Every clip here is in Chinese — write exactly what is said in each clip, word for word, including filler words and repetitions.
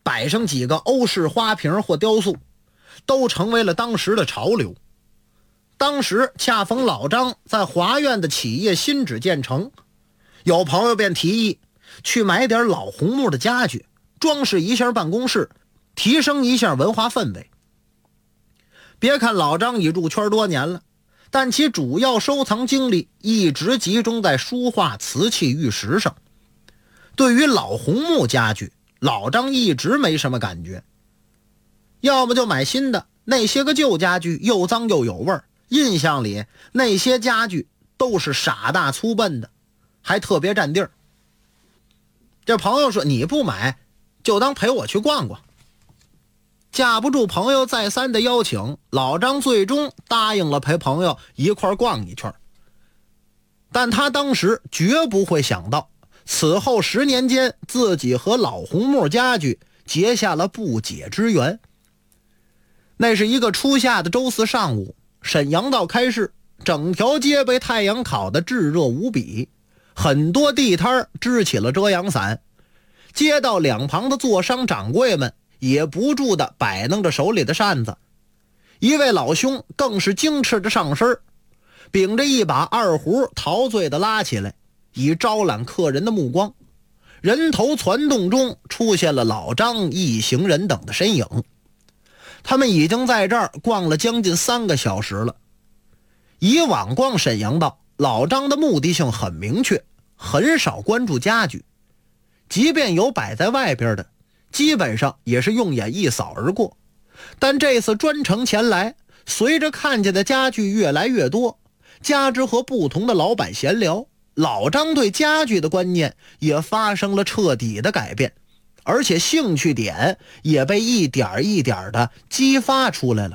摆上几个欧式花瓶或雕塑，都成为了当时的潮流。当时恰逢老张在华苑的企业新址建成，有朋友便提议去买点老红木的家具，装饰一下办公室，提升一下文化氛围。别看老张已入圈多年了，但其主要收藏精力一直集中在书画、瓷器、玉石上。对于老红木家具，老张一直没什么感觉，要么就买新的，那些个旧家具又脏又有味儿，印象里那些家具都是傻大粗笨的，还特别占地儿。这朋友说你不买，就当陪我去逛逛。架不住朋友再三的邀请，老张最终答应了陪朋友一块逛一圈。但他当时绝不会想到，此后十年间自己和老红木家具结下了不解之缘。那是一个初夏的周四上午，沈阳道开市，整条街被太阳烤得炙热无比，很多地摊支起了遮阳伞，街道两旁的座商掌柜们也不住地摆弄着手里的扇子。一位老兄更是精斥着上身，秉着一把二胡陶醉地拉起来，以招揽客人的目光。人头攒动中出现了老张一行人等的身影，他们已经在这儿逛了将近三个小时了。以往逛沈阳道，老张的目的性很明确，很少关注家具，即便有摆在外边的，基本上也是用眼一扫而过。但这次专程前来，随着看见的家具越来越多，加之和不同的老板闲聊，老张对家具的观念也发生了彻底的改变，而且兴趣点也被一点一点的激发出来了。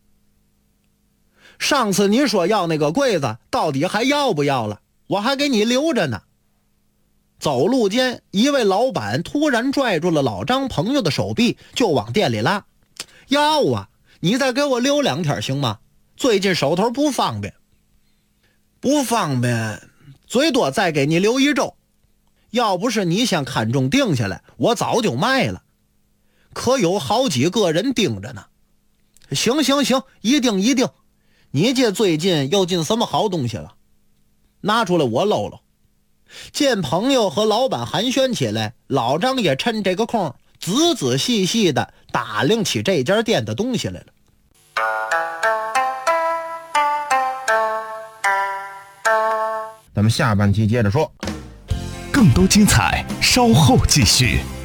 上次你说要那个柜子，到底还要不要了？我还给你留着呢。走路间，一位老板突然拽住了老张朋友的手臂，就往店里拉。要啊，你再给我留两天行吗？最近手头不方便。不方便，最多再给你留一周。要不是你先看中定下来，我早就卖了。可有好几个人盯着呢。行行行，一定一定。你这最近又进什么好东西了？拿出来我搂搂。见朋友和老板寒暄起来，老张也趁这个空仔仔细细的打量起这家店的东西来了。 咱们下半期接着说， 更多精彩稍后继续。